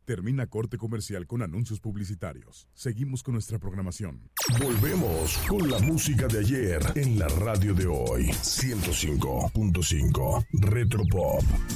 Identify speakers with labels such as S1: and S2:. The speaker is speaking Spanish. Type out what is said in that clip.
S1: Termina corte comercial con anuncios publicitarios. Seguimos con nuestra programación.
S2: Volvemos con la música de ayer en la radio de hoy. 105.5 Retropop.